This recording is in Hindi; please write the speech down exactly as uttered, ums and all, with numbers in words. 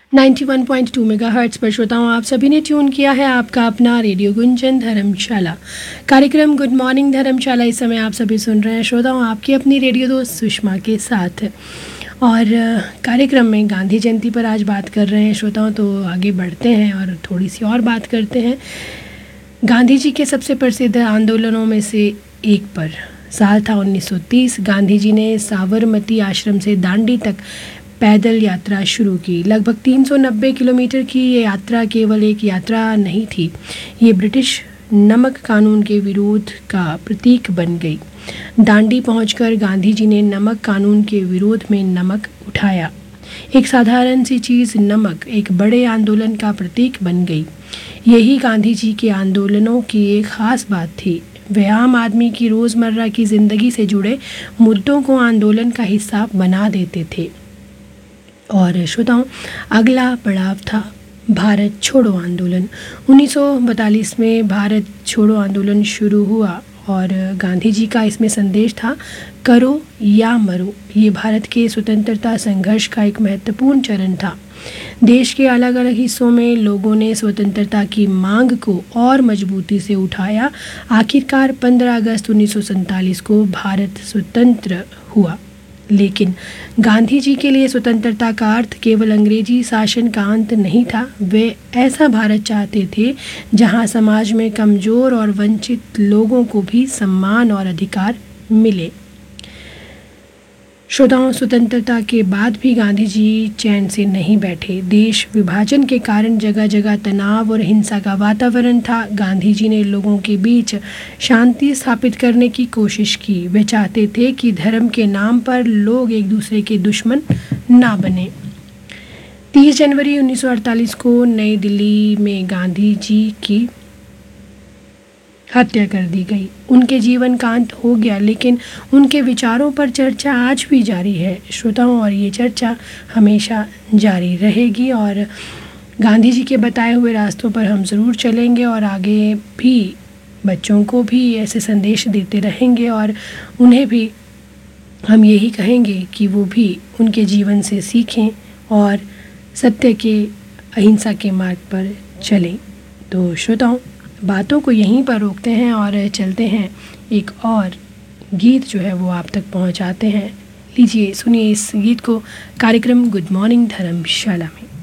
Ninety one point two megahertz पर श्रोताओं आप सभी ने ट्यून किया है आपका अपना रेडियो गुंजन धर्मशाला कार्यक्रम गुड मॉर्निंग धर्मशाला। इस समय आप सभी सुन रहे हैं श्रोताओं आपकी अपनी रेडियो दोस्त सुषमा के साथ, और कार्यक्रम में गांधी जयंती पर आज बात कर रहे हैं श्रोताओं। तो आगे बढ़ते हैं और थोड़ी सी और बात करते हैं गांधी जी के सबसे प्रसिद्ध आंदोलनों में से एक पर। साल था उन्नीस सौ तीस। गांधी जी ने साबरमती आश्रम से दांडी तक पैदल यात्रा शुरू की। लगभग तीन सौ नब्बे किलोमीटर की ये यात्रा केवल एक यात्रा नहीं थी, ये ब्रिटिश नमक कानून के विरोध का प्रतीक बन गई। दांडी पहुंचकर गांधी जी ने नमक कानून के विरोध में नमक उठाया। एक साधारण सी चीज़ नमक एक बड़े आंदोलन का प्रतीक बन गई। यही गांधी जी के आंदोलनों की एक ख़ास बात थी। वे आम आदमी की रोज़मर्रा की ज़िंदगी से जुड़े मुद्दों को आंदोलन का हिस्सा बना देते थे। और श्रोताओं अगला पड़ाव था भारत छोड़ो आंदोलन। उन्नीस सौ बैतालीस में भारत छोड़ो आंदोलन शुरू हुआ और गांधी जी का इसमें संदेश था करो या मरो। ये भारत के स्वतंत्रता संघर्ष का एक महत्वपूर्ण चरण था। देश के अलग अलग हिस्सों में लोगों ने स्वतंत्रता की मांग को और मजबूती से उठाया। आखिरकार पंद्रह अगस्त उन्नीस सौ सैंतालीस को भारत स्वतंत्र हुआ। लेकिन गांधी जी के लिए स्वतंत्रता का अर्थ केवल अंग्रेजी शासन का अंत नहीं था। वे ऐसा भारत चाहते थे जहां समाज में कमज़ोर और वंचित लोगों को भी सम्मान और अधिकार मिले। श्रोताओं स्वतंत्रता के बाद भी गांधी जी चैन से नहीं बैठे। देश विभाजन के कारण जगह जगह तनाव और हिंसा का वातावरण था। गांधी जी ने लोगों के बीच शांति स्थापित करने की कोशिश की। वे चाहते थे कि धर्म के नाम पर लोग एक दूसरे के दुश्मन ना बने। तीस जनवरी उन्नीस सौ अड़तालीस को नई दिल्ली में गांधी जी की हत्या कर दी गई। उनके जीवन का अंत हो गया, लेकिन उनके विचारों पर चर्चा आज भी जारी है श्रोताओं, और ये चर्चा हमेशा जारी रहेगी। और गांधी जी के बताए हुए रास्तों पर हम ज़रूर चलेंगे और आगे भी बच्चों को भी ऐसे संदेश देते रहेंगे, और उन्हें भी हम यही कहेंगे कि वो भी उनके जीवन से सीखें और सत्य के अहिंसा के मार्ग पर चलें। तो श्रोताओं बातों को यहीं पर रोकते हैं और चलते हैं एक और गीत जो है वो आप तक पहुंचाते हैं। लीजिए सुनिए इस गीत को कार्यक्रम गुड मॉर्निंग धर्मशाला में।